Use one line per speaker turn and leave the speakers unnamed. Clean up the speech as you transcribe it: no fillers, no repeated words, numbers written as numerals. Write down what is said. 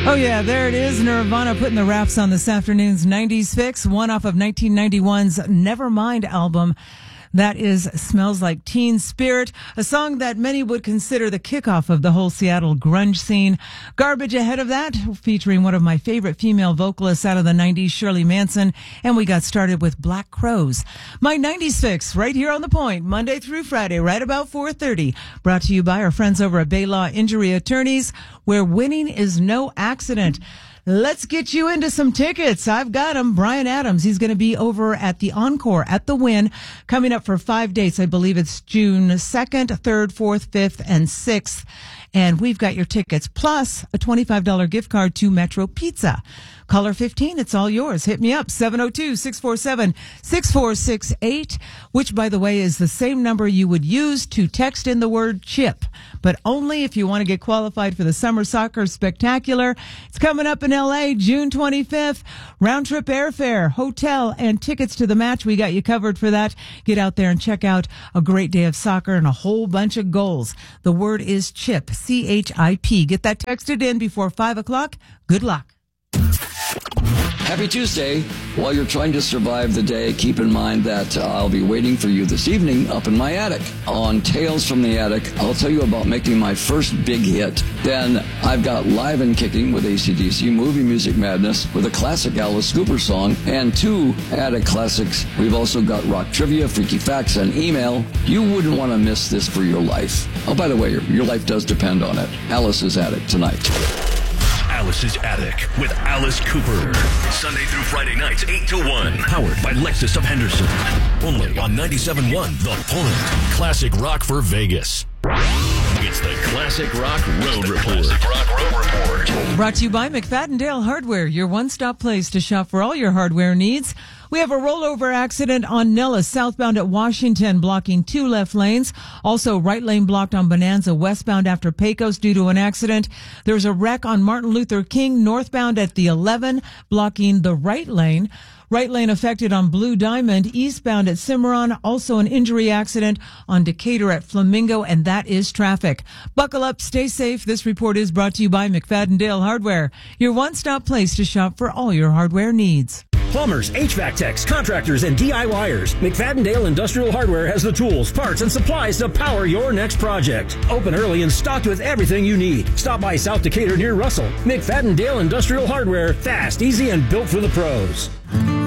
Oh, yeah, there it is. Nirvana putting the wraps on this afternoon's 90s fix, one off of 1991's Nevermind album. That is Smells Like Teen Spirit, a song that many would consider the kickoff of the whole Seattle grunge scene. Garbage ahead of that, featuring one of my favorite female vocalists out of the 90s, Shirley Manson. And we got started with Black Crowes. My 90s fix, right here on The Point, Monday through Friday, right about 4:30. Brought to you by our friends over at Bay Law Injury Attorneys, where winning is no accident. Let's get you into some tickets. I've got him. Brian Adams. He's going to be over at the Encore at the Wynn coming up for 5 dates. I believe it's June 2nd, 3rd, 4th, 5th, and 6th. And we've got your tickets plus a $25 gift card to Metro Pizza. Caller 15, it's all yours. Hit me up, 702-647-6468, which, by the way, is the same number you would use to text in the word chip, but only if you want to get qualified for the Summer Soccer Spectacular. It's coming up in L.A., June 25th. Round-trip airfare, hotel, and tickets to the match. We got you covered for that. Get out there and check out a great day of soccer and a whole bunch of goals. The word is CHIP, C-H-I-P. Get that texted in before 5 o'clock. Good luck.
Happy Tuesday. While you're trying to survive the day, keep in mind that I'll be waiting for you this evening up in my attic. On Tales from the Attic, I'll tell you about making my first big hit. Then I've got Live and Kicking with AC/DC, Movie Music Madness with a classic Alice Cooper song, and 2 attic classics. We've also got rock trivia, freaky facts, and email. You wouldn't want to miss this for your life. Oh, by the way, your life does depend on it. Alice's Attic tonight.
Alice's Attic with Alice Cooper. Sunday through Friday nights, 8 to 1. Powered by Lexus of Henderson. Only on 97.1 The Point. Classic rock for Vegas. It's the Classic Rock Road Report.
Brought to you by McFadden Hardware, your one-stop place to shop for all your hardware needs. We have a rollover accident on Nellis, southbound at Washington, blocking 2 left lanes. Also, right lane blocked on Bonanza, westbound after Pecos due to an accident. There's a wreck on Martin Luther King, northbound at the 11, blocking the right lane. Right lane affected on Blue Diamond, eastbound at Cimarron. Also an injury accident on Decatur at Flamingo, and that is traffic. Buckle up, stay safe. This report is brought to you by McFadden Hardware, your one-stop place to shop for all your hardware needs.
Plumbers, HVAC techs, contractors, and DIYers. McFadden Industrial Hardware has the tools, parts, and supplies to power your next project. Open early and stocked with everything you need. Stop by South Decatur near Russell. McFadden Industrial Hardware. Fast, easy, and built for the pros.